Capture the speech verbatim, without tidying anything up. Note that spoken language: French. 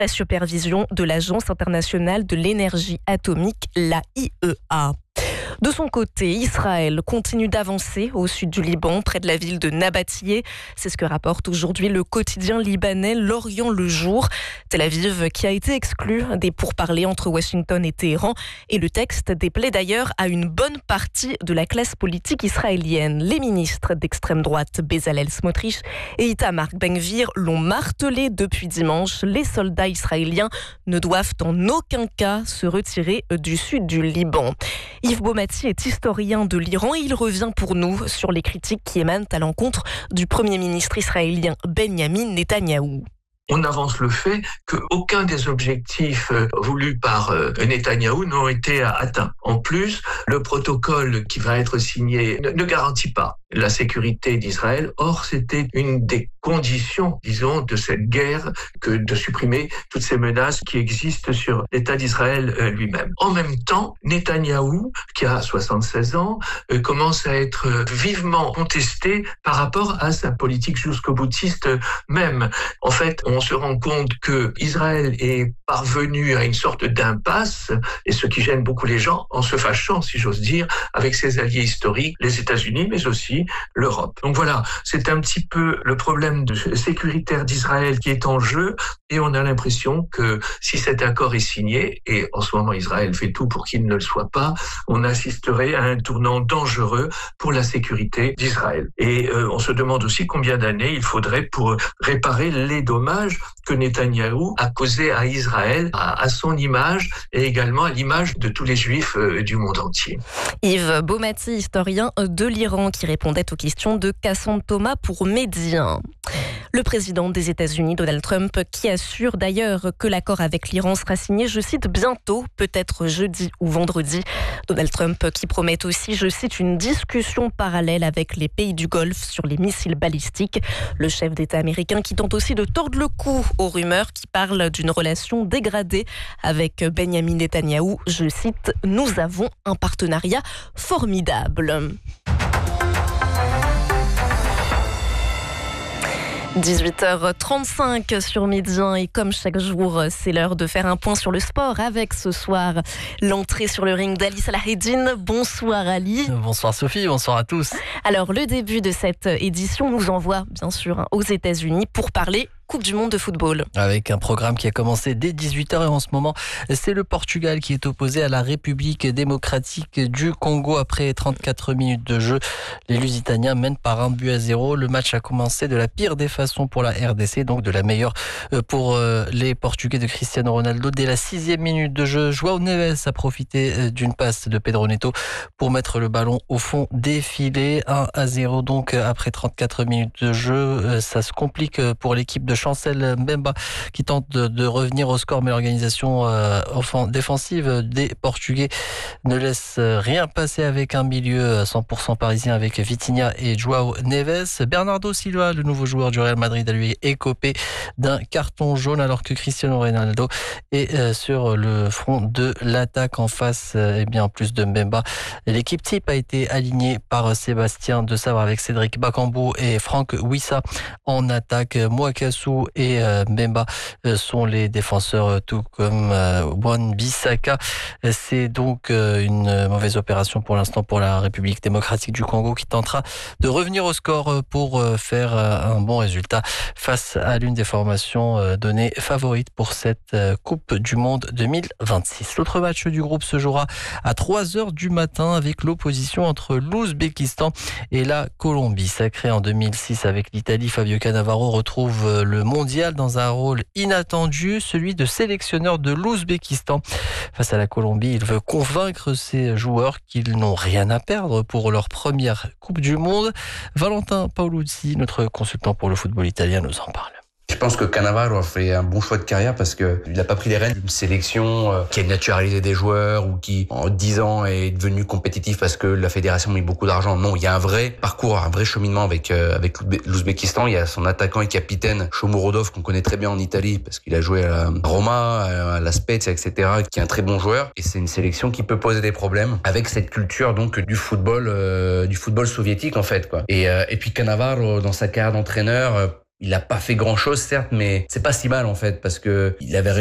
la supervision de l'Agence internationale de l'énergie atomique, l'A I E A. De son côté, Israël continue d'avancer au sud du Liban, près de la ville de Nabatiyeh. C'est ce que rapporte aujourd'hui le quotidien libanais L'Orient le Jour. Tel Aviv qui a été exclu des pourparlers entre Washington et Téhéran. Et le texte déplaît d'ailleurs à une bonne partie de la classe politique israélienne. Les ministres d'extrême droite Bezalel Smotrich et Itamar Ben-Gvir l'ont martelé depuis dimanche. Les soldats israéliens ne doivent en aucun cas se retirer du sud du Liban. Yves Baumati est historien de l'Iran et il revient pour nous sur les critiques qui émanent à l'encontre du Premier ministre israélien Benyamin Netanyahou. On avance le fait qu'aucun des objectifs voulus par Netanyahou n'ont été atteints. En plus, le protocole qui va être signé ne garantit pas la sécurité d'Israël. Or, c'était une des conditions, disons, de cette guerre que de supprimer toutes ces menaces qui existent sur l'État d'Israël lui-même. En même temps, Netanyahou, qui a soixante-seize ans, commence à être vivement contesté par rapport à sa politique jusqu'au-boutiste même. En fait, on se rend compte que Israël est parvenu à une sorte d'impasse, et ce qui gêne beaucoup les gens, en se fâchant, si j'ose dire, avec ses alliés historiques, les États-Unis, mais aussi l'Europe. Donc voilà, c'est un petit peu le problème de sécuritaire d'Israël qui est en jeu, et on a l'impression que si cet accord est signé, et en ce moment Israël fait tout pour qu'il ne le soit pas, on assisterait à un tournant dangereux pour la sécurité d'Israël. Et euh, on se demande aussi combien d'années il faudrait pour réparer les dommages que Netanyahou a causés à Israël, à, à son image, et également à l'image de tous les juifs euh, du monde entier. Yves Baumati, historien de l'Iran, qui répondait aux questions de Cassandre Thomas pour Médien. Le président des États-Unis, Donald Trump, qui assure d'ailleurs que l'accord avec l'Iran sera signé, je cite, bientôt, peut-être jeudi ou vendredi. Donald Trump qui promet aussi, je cite, une discussion parallèle avec les pays du Golfe sur les missiles balistiques. Le chef d'État américain qui tente aussi de tordre le cou aux rumeurs qui parlent d'une relation dégradée avec Benyamin Netanyahou. Je cite, nous avons un partenariat formidable. dix-huit heures trente-cinq sur Midi un et comme chaque jour, c'est l'heure de faire un point sur le sport avec ce soir l'entrée sur le ring d'Ali Salaheddine. Bonsoir Ali. Bonsoir Sophie, bonsoir à tous. Alors le début de cette édition nous envoie bien sûr aux États-Unis pour parler Coupe du Monde de football. Avec un programme qui a commencé dès dix-huit heures et en ce moment, c'est le Portugal qui est opposé à la République démocratique du Congo après trente-quatre minutes de jeu. Les Lusitaniens mènent par un but à zéro. Le match a commencé de la pire des façons pour la R D C, donc de la meilleure pour les Portugais de Cristiano Ronaldo. Dès la sixième minute de jeu, João Neves a profité d'une passe de Pedro Neto pour mettre le ballon au fond des filets. un à zéro donc après trente-quatre minutes de jeu. Ça se complique pour l'équipe de Chancel Mbemba qui tente de, de revenir au score, mais l'organisation euh, défensive des Portugais ne laisse rien passer avec un milieu cent pour cent parisien avec Vitinha et João Neves. Bernardo Silva, le nouveau joueur du Real Madrid, a lui écopé d'un carton jaune alors que Cristiano Ronaldo est euh, sur le front de l'attaque en face. Euh, et bien en plus de Mbemba, l'équipe type a été alignée par Sébastien de Sabre avec Cédric Bakambu et Franck Wissa en attaque. Mouakassou et euh, Mbemba euh, sont les défenseurs, euh, tout comme euh, Wan-Bissaka. C'est donc euh, une mauvaise opération pour l'instant pour la République démocratique du Congo qui tentera de revenir au score pour euh, faire euh, un bon résultat face à l'une des formations euh, données favorites pour cette euh, Coupe du Monde deux mille vingt-six. L'autre match du groupe se jouera à trois heures du matin avec l'opposition entre l'Ouzbékistan et la Colombie. Sacré en deux mille six avec l'Italie, Fabio Cannavaro retrouve le mondial dans un rôle inattendu, celui de sélectionneur de l'Ouzbékistan. Face à la Colombie, il veut convaincre ses joueurs qu'ils n'ont rien à perdre pour leur première Coupe du Monde. Valentin Paoluzzi, notre consultant pour le football italien, nous en parle. Je pense que Cannavaro a fait un bon choix de carrière parce qu'il n'a pas pris les rênes d'une sélection qui a naturalisé des joueurs ou qui, en dix ans, est devenu compétitif parce que la fédération a mis beaucoup d'argent. Non, il y a un vrai parcours, un vrai cheminement avec, euh, avec l'Ouzbékistan. Il y a son attaquant et capitaine, Shomurodov, qu'on connaît très bien en Italie parce qu'il a joué à la Roma, à la Spezia, et cetera, qui est un très bon joueur. Et c'est une sélection qui peut poser des problèmes avec cette culture donc du football, euh, du football soviétique en fait, quoi. Et, euh, et puis Cannavaro, dans sa carrière d'entraîneur, euh, Il n'a pas fait grand chose, certes, mais c'est pas si mal en fait, parce que il avait